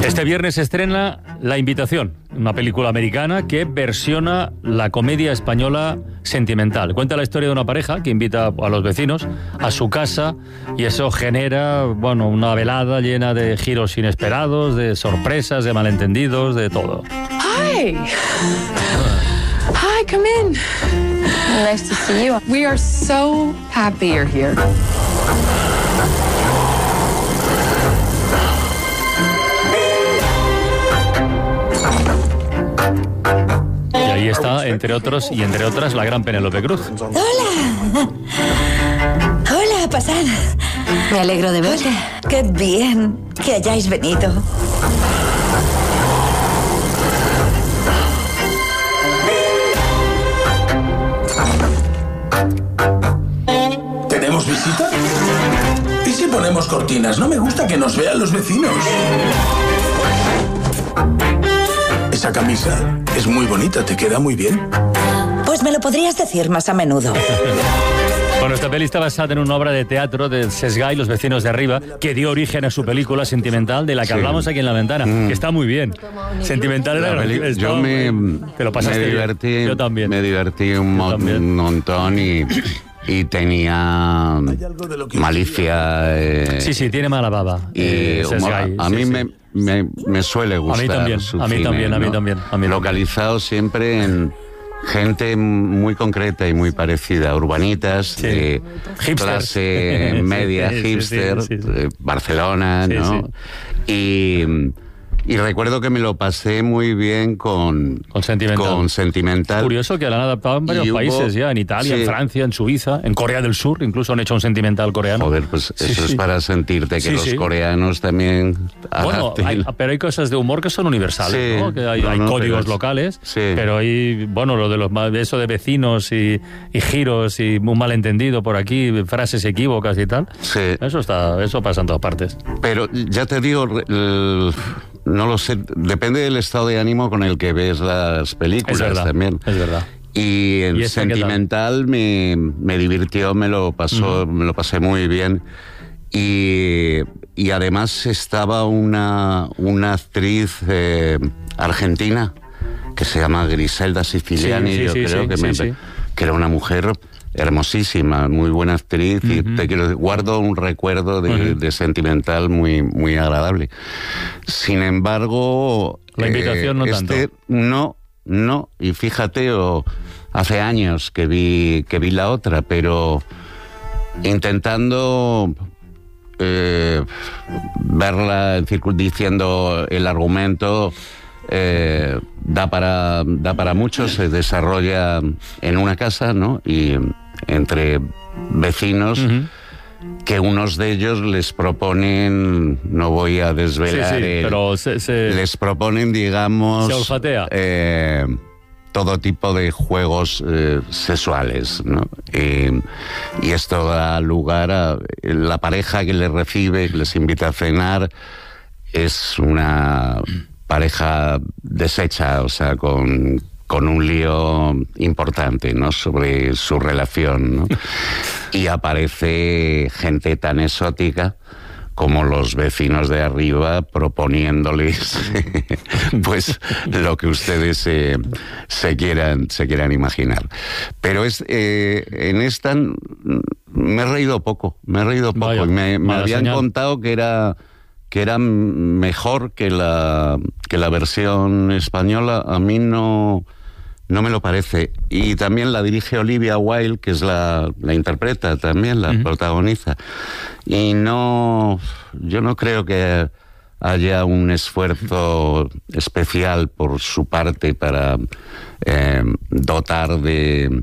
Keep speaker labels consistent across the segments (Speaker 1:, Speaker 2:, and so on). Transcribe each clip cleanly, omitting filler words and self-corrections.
Speaker 1: Este viernes se estrena La Invitación, una película americana que versiona la comedia española Sentimental. Cuenta la historia de una pareja que invita a los vecinos a su casa y eso genera, bueno, una velada llena de giros inesperados, de sorpresas, de malentendidos, de todo.
Speaker 2: Hi. Hi, come in.
Speaker 3: Nice to see you.
Speaker 2: We are so happy you're here.
Speaker 1: Y ahí está, entre otros y entre otras, la gran Penélope Cruz.
Speaker 4: ¡Hola! Hola, pasad.
Speaker 3: Me alegro de verte.
Speaker 4: Hola, qué bien que hayáis venido.
Speaker 5: ¿Tenemos visita? ¿Y si ponemos cortinas? No me gusta que nos vean los vecinos. Esa camisa es muy bonita, te queda muy bien.
Speaker 4: Pues me lo podrías decir más a menudo.
Speaker 1: Bueno, esta peli está basada en una obra de teatro de Sesgay, Los vecinos de arriba, que dio origen a su película Sentimental, de la que hablamos aquí en La Ventana, que está muy bien. Sentimental era...
Speaker 6: Yo
Speaker 1: te lo pasaste
Speaker 6: divertí,
Speaker 1: bien. Yo también.
Speaker 6: Me divertí un montón y tenía malicia.
Speaker 1: Sí, tiene mala baba.
Speaker 6: Y
Speaker 1: Sesgay,
Speaker 6: a mí me suele gustar.
Speaker 1: A mí también.
Speaker 6: Localizado siempre en gente muy concreta y muy parecida, urbanitas, de clase media, hipster, Barcelona, ¿no? Y recuerdo que me lo pasé muy bien con Sentimental.
Speaker 1: Curioso que la han adaptado en varios países ya, en Italia, en Francia, en Suiza, en Corea del Sur, incluso han hecho un Sentimental coreano.
Speaker 6: Joder, pues eso es para sentirte que los coreanos también...
Speaker 1: Bueno, pero hay cosas de humor que son universales, ¿no? Que hay códigos locales, pero hay, bueno, lo de eso de vecinos y giros y un malentendido por aquí, frases equívocas y tal, eso pasa en todas partes.
Speaker 6: Pero ya te digo... No lo sé, depende del estado de ánimo con el que ves las películas también.
Speaker 1: Es verdad.
Speaker 6: Y en Sentimental me divirtió, me lo pasé muy bien. Y además estaba una actriz argentina que se llama Griselda Siciliani, que era una mujer hermosísima, muy buena actriz, y guardo un recuerdo de Sentimental muy, muy agradable. Sin embargo,
Speaker 1: La Invitación no tanto.
Speaker 6: No, y fíjate, hace años que vi la otra, pero intentando verla, diciendo el argumento, da para mucho. Se desarrolla en una casa, ¿no? Y entre vecinos, que unos de ellos les proponen, no voy a desvelar,
Speaker 1: pero
Speaker 6: les proponen, digamos,
Speaker 1: se olfatea.
Speaker 6: Todo tipo de juegos sexuales, ¿no? Y esto da lugar a la pareja que les recibe, que les invita a cenar, es una pareja deshecha, o sea, con un lío importante, ¿no? Sobre su relación, ¿no? Y aparece gente tan exótica como los vecinos de arriba proponiéndoles pues lo que ustedes se quieran imaginar. Pero en esta me he reído poco.
Speaker 1: Vaya,
Speaker 6: me habían contado que era mejor que la versión española. A mí no me lo parece. Y también la dirige Olivia Wilde, que es la interpreta también, la protagoniza. Y yo no creo que haya un esfuerzo especial por su parte para dotar de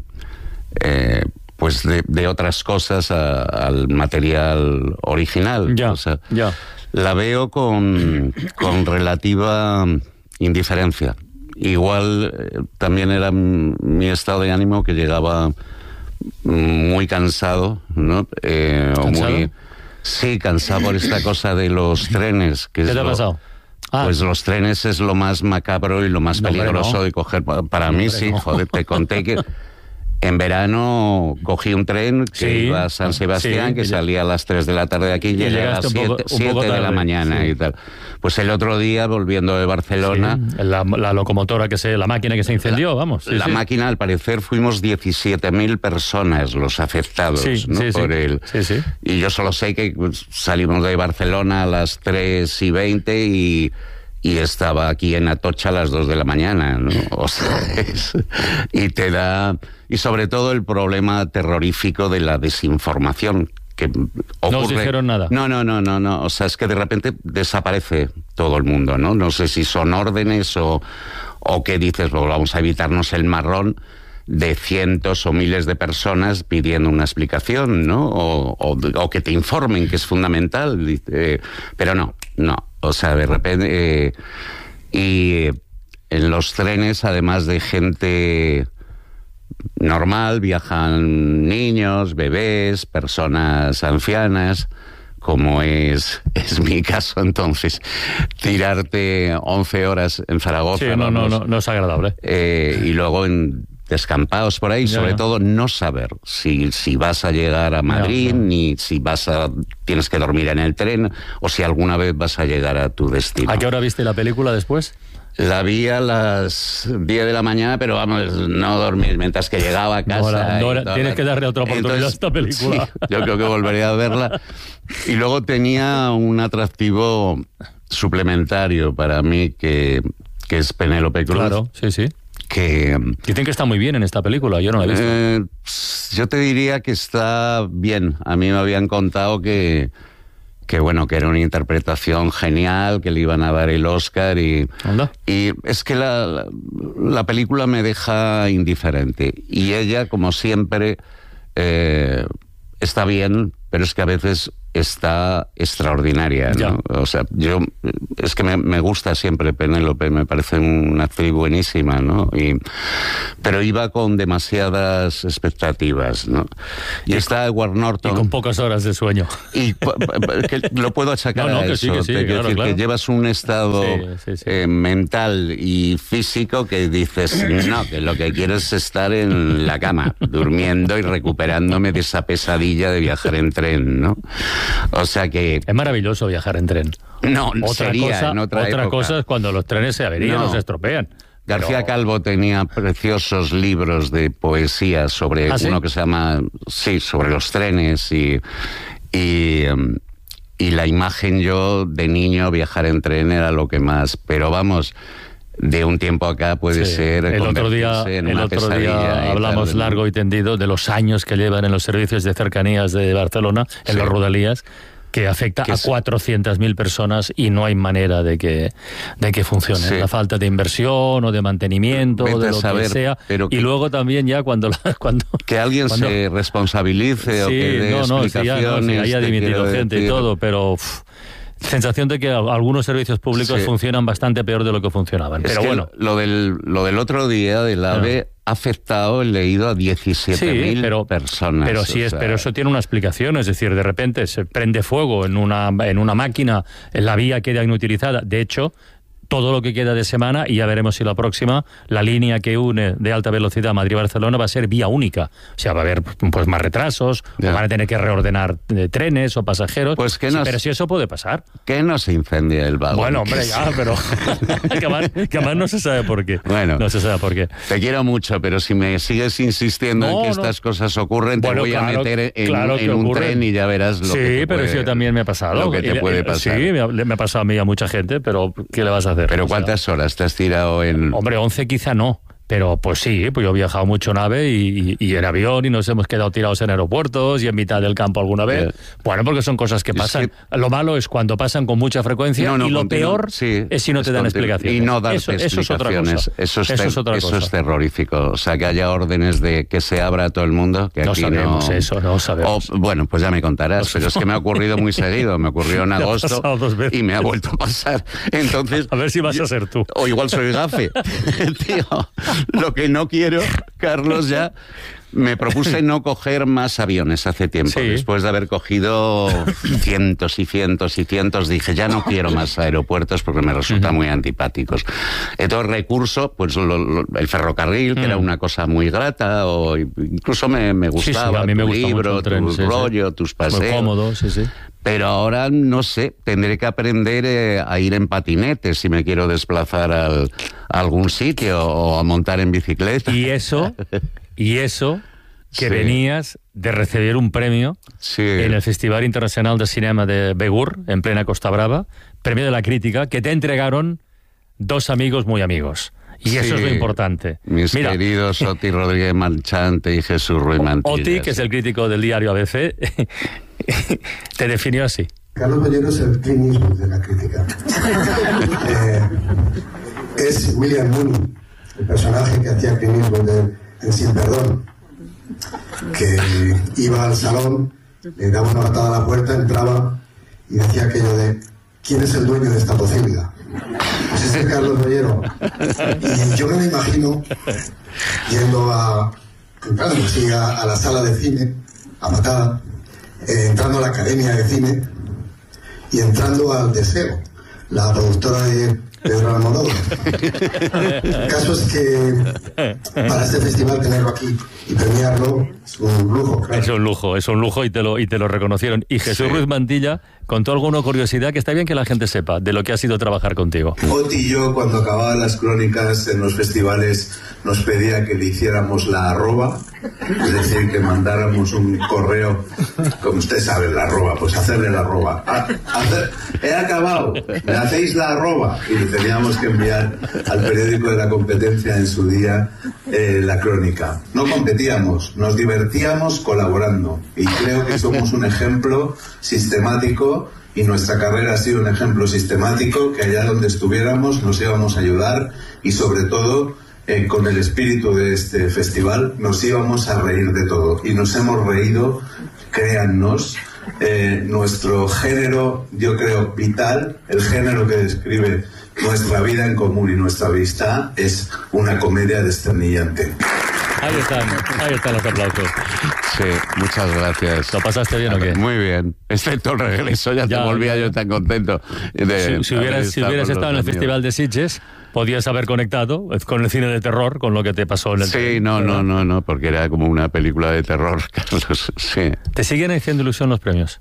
Speaker 6: otras cosas al material original. La veo con relativa indiferencia. Igual también era mi estado de ánimo, que llegaba muy cansado, ¿no?
Speaker 1: ¿Cansado?
Speaker 6: Cansado por esta cosa de los trenes.
Speaker 1: ¿Qué te ha pasado?
Speaker 6: Pues los trenes es lo más macabro y lo más peligroso de coger. Para mí sí, joder, te conté que En verano cogí un tren que
Speaker 1: Sí,
Speaker 6: iba a San Sebastián,
Speaker 1: sí,
Speaker 6: que salía a las 3 de la tarde de aquí y llegué a las
Speaker 1: llegaste un
Speaker 6: 7
Speaker 1: poco
Speaker 6: de la
Speaker 1: tarde,
Speaker 6: mañana
Speaker 1: sí.
Speaker 6: y tal. Pues el otro día, volviendo de Barcelona...
Speaker 1: Sí, la locomotora la máquina que se incendió, vamos. Sí,
Speaker 6: la
Speaker 1: sí.
Speaker 6: máquina, al parecer, fuimos 17.000 personas los afectados,
Speaker 1: Sí,
Speaker 6: ¿no?
Speaker 1: sí,
Speaker 6: Por
Speaker 1: sí.
Speaker 6: el...
Speaker 1: Sí, sí.
Speaker 6: Y yo solo sé que pues, salimos de Barcelona a las 3:20 y estaba aquí en Atocha a las 2 de la mañana, ¿no? O sea, y te da... Y sobre todo el problema terrorífico de la desinformación que ocurre...
Speaker 1: ¿No os dijeron nada?
Speaker 6: No. O sea, es que de repente desaparece todo el mundo, ¿no? No sé si son órdenes o que dices, pues vamos a evitarnos el marrón de cientos o miles de personas pidiendo una explicación, ¿no? O que te informen, que es fundamental. Pero no. O sea, de repente... y en los trenes, además de gente normal, viajan niños, bebés, personas ancianas, como es mi caso. Entonces, tirarte 11 horas en Zaragoza...
Speaker 1: Sí, no es agradable.
Speaker 6: Y luego en descampados por ahí, sobre todo no saber si vas a llegar a Madrid, ni si tienes que dormir en el tren, o si alguna vez vas a llegar a tu destino.
Speaker 1: ¿A qué hora viste la película después?
Speaker 6: La vi a las 10 de la mañana, pero vamos, no dormir mientras que llegaba a casa.
Speaker 1: Tienes que darle otra oportunidad a esta película.
Speaker 6: Sí, yo creo que volveré a verla. Y luego tenía un atractivo suplementario para mí, que es Penélope Cruz.
Speaker 1: Claro, sí.
Speaker 6: Que
Speaker 1: dicen que está muy bien en esta película, yo no la he visto.
Speaker 6: Yo te diría que está bien. A mí me habían contado que bueno, que era una interpretación genial, que le iban a dar el Oscar y es que la película me deja indiferente. Y ella, como siempre, está bien, pero es que a veces está extraordinaria, ¿no? O sea, es que me gusta siempre Penélope, me parece una actriz buenísima, ¿no? Pero iba con demasiadas expectativas, ¿no? Y está Edward Norton.
Speaker 1: Y con pocas horas de sueño.
Speaker 6: Y que lo puedo achacar a eso.
Speaker 1: Que sí, claro.
Speaker 6: Que llevas un estado mental y físico que dices, no, que lo que quiero es estar en la cama, durmiendo y recuperándome de esa pesadilla de viajar en tren, ¿no? O sea que...
Speaker 1: Es maravilloso viajar en tren.
Speaker 6: No, sería en otra época.
Speaker 1: Cosa es cuando los trenes se averían o se estropean.
Speaker 6: García Calvo tenía preciosos libros de poesía sobre uno que se llama... Sí, sobre los trenes y la imagen, yo de niño viajar en tren era lo que más... Pero vamos... De un tiempo acá puede ser
Speaker 1: el otro día hablamos largo y tendido de los años que llevan en los servicios de cercanías de Barcelona, en los Rodalías, que afecta a 400.000 personas y no hay manera de que funcione. La falta de inversión o de mantenimiento, de lo que sea. Y luego también ya cuando
Speaker 6: que alguien se responsabilice o que dé explicaciones.
Speaker 1: haya dimitido gente y todo, pero... sensación de que algunos servicios públicos funcionan bastante peor de lo que funcionaban.
Speaker 6: Es
Speaker 1: pero
Speaker 6: que
Speaker 1: bueno,
Speaker 6: lo del otro día del AVE ha afectado, he leído, a 17.000 personas.
Speaker 1: Pero eso tiene una explicación, es decir, de repente se prende fuego en una máquina, la vía queda inutilizada. De hecho, todo lo que queda de semana, y ya veremos si la próxima, la línea que une de alta velocidad Madrid-Barcelona va a ser vía única. O sea, va a haber pues más retrasos, o van a tener que reordenar trenes o pasajeros.
Speaker 6: Pues
Speaker 1: pero si eso puede pasar.
Speaker 6: Que no se incendia el vagón.
Speaker 1: Bueno, hombre, pero que además no se sabe por qué.
Speaker 6: Bueno,
Speaker 1: no se sabe por qué.
Speaker 6: Te quiero mucho, pero si me sigues insistiendo en que estas cosas ocurren, te voy a meter en un tren y ya verás lo que te puede...
Speaker 1: Sí, pero eso también me ha pasado.
Speaker 6: Lo que te puede pasar.
Speaker 1: Sí, me ha pasado a mí y a mucha gente, pero ¿qué le vas a hacer?
Speaker 6: ¿Pero cuántas horas te has tirado en...?
Speaker 1: Hombre, 11 quizá no. Pero pues sí, pues yo he viajado mucho en AVE y en avión y nos hemos quedado tirados en aeropuertos y en mitad del campo alguna vez. Bueno, porque son cosas que pasan. Lo malo es cuando pasan con mucha frecuencia y lo peor es si no te dan explicaciones.
Speaker 6: Y no darte explicaciones.
Speaker 1: Es otra cosa.
Speaker 6: Eso es terrorífico. O sea, que haya órdenes de que se abra a todo el mundo. Que
Speaker 1: no
Speaker 6: aquí
Speaker 1: sabemos eso, no sabemos.
Speaker 6: Bueno, pues ya me contarás, pero es que me ha ocurrido muy seguido. Me ocurrió en agosto y me ha vuelto a pasar. Entonces,
Speaker 1: a ver si vas a ser tú.
Speaker 6: O igual soy gafe. Tío, lo que no quiero Carlos, ya me propuse no coger más aviones hace tiempo.
Speaker 1: Sí.
Speaker 6: Después de haber cogido cientos y cientos y cientos, dije, ya no quiero más aeropuertos porque me resultan muy antipáticos. Entonces recurso, pues el ferrocarril, que era una cosa muy grata, o incluso me gustaba,
Speaker 1: a mí me
Speaker 6: tu
Speaker 1: gusta
Speaker 6: libro,
Speaker 1: mucho el tren,
Speaker 6: tu
Speaker 1: sí,
Speaker 6: rollo, tus paseos.
Speaker 1: Muy cómodo, sí.
Speaker 6: Pero ahora, no sé, tendré que aprender a ir en patinete si me quiero desplazar a algún sitio o a montar en bicicleta.
Speaker 1: Y eso que
Speaker 6: Sí.
Speaker 1: venías de recibir un premio
Speaker 6: Sí.
Speaker 1: en el Festival Internacional de Cinema de Begur, en plena Costa Brava, premio de la crítica, que te entregaron dos amigos muy amigos. Y eso es lo importante.
Speaker 6: Mis
Speaker 1: Mira,
Speaker 6: queridos Oti Rodríguez Marchante y Jesús Ruiz Mantilla.
Speaker 1: Oti, que es el crítico del diario ABC, te definió así.
Speaker 7: Carlos Bollero es el Clint Eastwood de la crítica. Es William Mooney, el personaje que hacía Clint Eastwood en Sin Perdón, que iba al salón, le daba una patada a la puerta, entraba y decía aquello de ¿quién es el dueño de esta posibilidad? Pues ese es Carlos Bollero. Y yo me lo imagino yendo entrando así a la sala de cine, a patada, entrando a la Academia de Cine y entrando al Deseo, la productora de Pedro Almodóvar. El caso es que para este festival tenerlo aquí y premiarlo es un lujo, claro.
Speaker 1: Es un lujo y te lo reconocieron. Y Jesús Ruiz Mantilla contó alguna curiosidad que está bien que la gente sepa de lo que ha sido trabajar contigo.
Speaker 8: Oti y yo, cuando acababan las crónicas en los festivales, nos pedía que le hiciéramos la arroba, es decir, que mandáramos un correo, como usted sabe, la arroba, pues hacerle la arroba. He acabado, me hacéis la arroba. Y le teníamos que enviar al periódico de la competencia en su día la crónica. No competíamos, nos divertíamos colaborando. Y creo que somos un ejemplo sistemático. Y nuestra carrera ha sido un ejemplo sistemático, que allá donde estuviéramos nos íbamos a ayudar y sobre todo con el espíritu de este festival nos íbamos a reír de todo. Y nos hemos reído, créannos, nuestro género, yo creo, vital, el género que describe nuestra vida en común y nuestra amistad es una comedia desternillante.
Speaker 1: Ahí están los aplausos.
Speaker 6: Sí, muchas gracias.
Speaker 1: ¿Lo pasaste bien o qué?
Speaker 6: Muy bien, excepto el regreso, ya te volvía yo tan contento.
Speaker 1: Si hubieras estado en el Festival de Sitges, podías haber conectado con el cine de terror, con lo que te pasó en el
Speaker 6: Sí, no, porque era como una película de terror, Carlos, sí.
Speaker 1: ¿Te siguen haciendo ilusión los premios?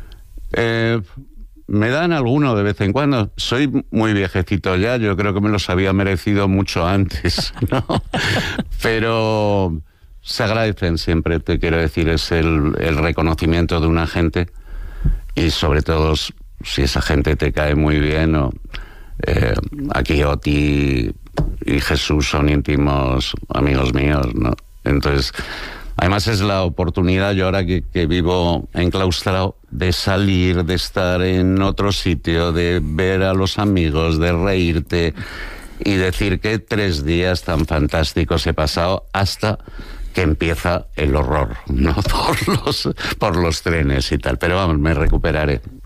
Speaker 6: Me dan alguno de vez en cuando. Soy muy viejecito ya, yo creo que me los había merecido mucho antes, ¿no? Pero se agradecen siempre, te quiero decir, es el reconocimiento de una gente y sobre todo si esa gente te cae muy bien. Aquí Oti y Jesús son íntimos amigos míos, ¿no? Entonces, además es la oportunidad, yo ahora que vivo enclaustrado, de salir, de estar en otro sitio, de ver a los amigos, de reírte y decir que 3 días tan fantásticos he pasado hasta que empieza el horror, ¿no? Por los trenes y tal. Pero vamos, me recuperaré.